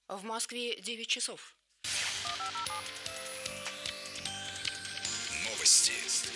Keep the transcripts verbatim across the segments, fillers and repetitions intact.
В Москве девять часов. Новости.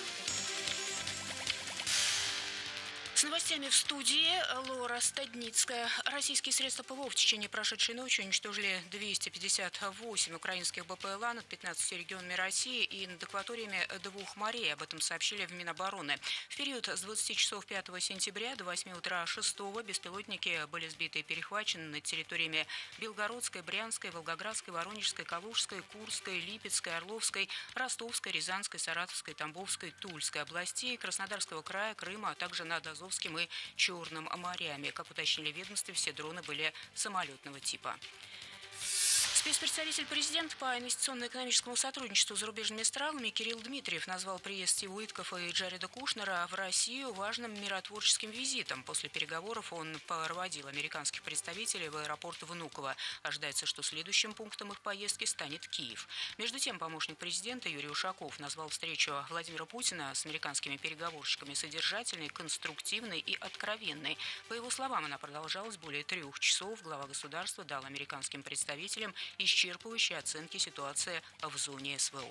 С новостями в студии Лора Стадницкая. Российские средства ПВО в течение прошедшей ночи уничтожили двести пятьдесят восемь украинских БПЛА над пятнадцатью регионами России и над акваториями двух морей. Об этом сообщили в Минобороны. В период с двадцати часов пятого сентября до восьми утра шестого беспилотники были сбиты и перехвачены над территориями Белгородской, Брянской, Волгоградской, Воронежской, Калужской, Курской, Липецкой, Орловской, Ростовской, Рязанской, Саратовской, Тамбовской, Тульской областей, Краснодарского края, Крыма, а также над Азовским и Черным морями. Как уточнили в ведомстве, все дроны были самолетного типа. Спецпредставитель президента по инвестиционно-экономическому сотрудничеству с зарубежными странами Кирилл Дмитриев назвал приезд Стива Уиткоффа и Джареда Кушнера в Россию важным миротворческим визитом. После переговоров он проводил американских представителей в аэропорт Внуково. Ожидается, что следующим пунктом их поездки станет Киев. Между тем, помощник президента Юрий Ушаков назвал встречу Владимира Путина с американскими переговорщиками содержательной, конструктивной и откровенной. По его словам, она продолжалась более трех часов. Глава государства дал американским представителям исчерпывающие оценки ситуации в зоне СВО.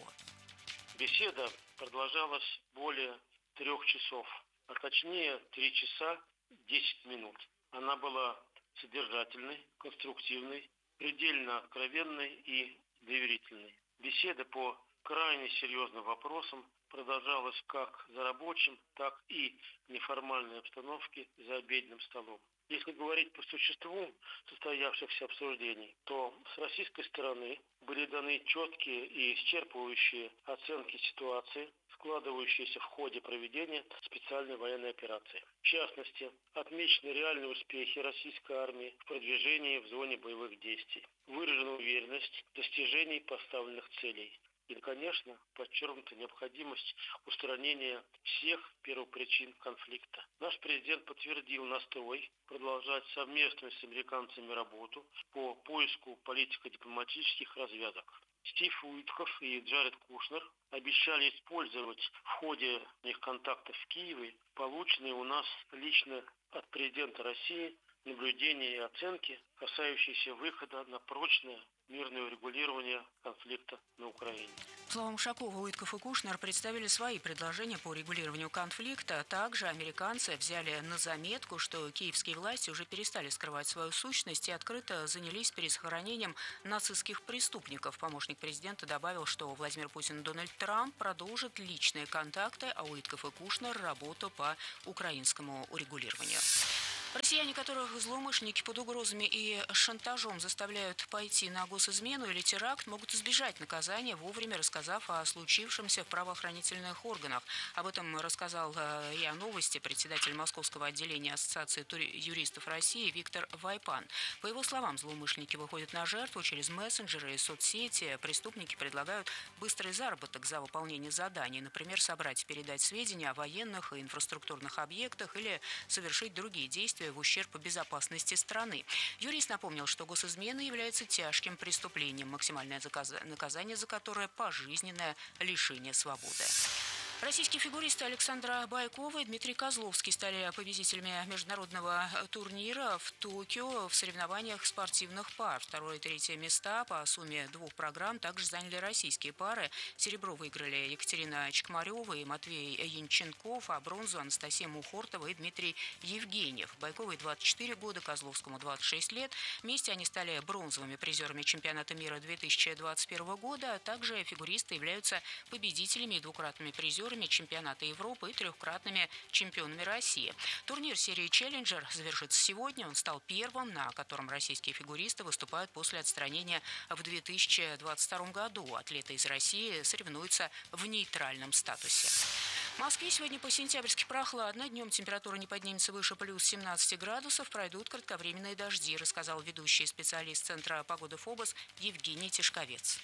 Беседа продолжалась более трех часов, а точнее три часа десять минут. Она была содержательной, конструктивной, предельно откровенной и доверительной. Беседа по крайне серьезным вопросам продолжалась как за рабочим, так и в неформальной обстановке за обеденным столом. Если говорить по существу состоявшихся обсуждений, то с российской стороны были даны четкие и исчерпывающие оценки ситуации, складывающиеся в ходе проведения специальной военной операции. В частности, отмечены реальные успехи российской армии в продвижении в зоне боевых действий. Выражена уверенность в достижении поставленных целей. И, конечно, подчеркнута необходимость устранения всех первопричин конфликта. Наш президент подтвердил настрой продолжать совместную с американцами работу по поиску политико-дипломатических развязок. Стив Уиткофф и Джаред Кушнер обещали использовать в ходе их контактов в Киеве полученные у нас лично от президента России наблюдения и оценки, касающиеся выхода на прочное мирное урегулирование конфликта на Украине. По словам Ушакова, Уиткофф и Кушнер представили свои предложения по регулированию конфликта. Также американцы взяли на заметку, что киевские власти уже перестали скрывать свою сущность и открыто занялись пересохранением нацистских преступников. Помощник президента добавил, что Владимир Путин и Дональд Трамп продолжат личные контакты, а Уиткофф и Кушнер – работу по украинскому урегулированию. Россияне, которых злоумышленники под угрозами и шантажом заставляют пойти на госизмену или теракт, могут избежать наказания, вовремя рассказав о случившемся в правоохранительных органах. Об этом рассказал РИА Новости председатель Московского отделения Ассоциации юристов России Виктор Вайпан. По его словам, злоумышленники выходят на жертву через мессенджеры и соцсети. Преступники предлагают быстрый заработок за выполнение заданий, например, собрать и передать сведения о военных и инфраструктурных объектах или совершить другие действия в ущерб безопасности страны. Юрист напомнил, что госизмена является тяжким преступлением, максимальное наказание за которое – пожизненное лишение свободы. Российские фигуристы Александра Байкова и Дмитрий Козловский стали победителями международного турнира в Токио в соревнованиях спортивных пар. Второе и третье места по сумме двух программ также заняли российские пары. Серебро выиграли Екатерина Чкмарева и Матвей Янченков, а бронзу Анастасия Мухортова и Дмитрий Евгеньев. Байковой двадцать четыре года, Козловскому двадцать шесть лет. Вместе они стали бронзовыми призерами чемпионата мира две тысячи двадцать первого года. А также фигуристы являются победителями и двукратными призерами чемпионата Европы и трехкратными чемпионами России. Турнир серии «Челленджер» завершится сегодня. Он стал первым, на котором российские фигуристы выступают после отстранения в две тысячи двадцать втором году. Атлеты из России соревнуются в нейтральном статусе. В Москве сегодня по-сентябрьски прохладно. Днем температура не поднимется выше плюс семнадцати градусов. Пройдут кратковременные дожди, рассказал ведущий специалист Центра погоды ФОБОС Евгений Тишковец.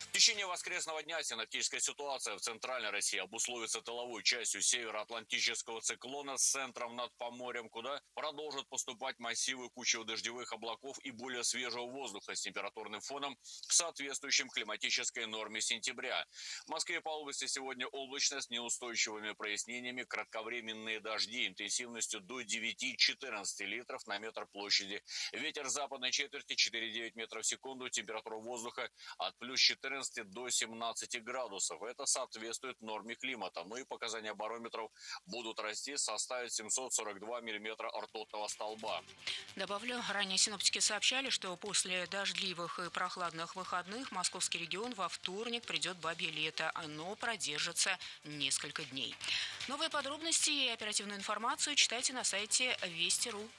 В течение воскресного дня синоптическая ситуация в центральной России обусловится тыловой частью североатлантического циклона с центром над Поморьем, куда продолжат поступать массивы кучево-дождевых облаков и более свежего воздуха с температурным фоном, соответствующим климатической норме сентября. В Москве по области сегодня облачно с неустойчивыми прояснениями, кратковременные дожди интенсивностью до девяти-четырнадцати литров на метр площади. Ветер западной четверти четыре-девять метров в секунду, температура воздуха от плюс четырнадцати до семнадцати градусов. Это соответствует норме климата. Ну и показания барометров будут расти, составят семьсот сорок два миллиметра ртутного столба. Добавлю, ранее синоптики сообщали, что после дождливых и прохладных выходных московский регион во вторник придет бабье лето. Оно продержится несколько дней. Новые подробности и оперативную информацию читайте на сайте Вести точка ру.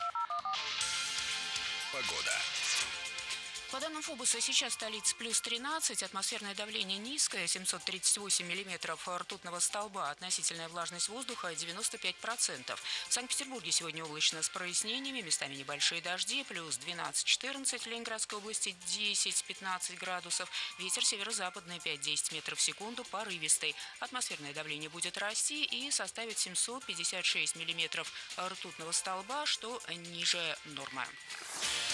Погода. По данным ФОБУСа, сейчас столица плюс тринадцать, атмосферное давление низкое, семьсот тридцать восемь миллиметров ртутного столба, относительная влажность воздуха девяносто пять процентов. В Санкт-Петербурге сегодня облачно с прояснениями, местами небольшие дожди, плюс двенадцать-четырнадцать, в Ленинградской области десять-пятнадцать градусов, ветер северо-западный пять-десять метров в секунду, порывистый. Атмосферное давление будет расти и составит семьсот пятьдесят шесть миллиметров ртутного столба, что ниже нормы.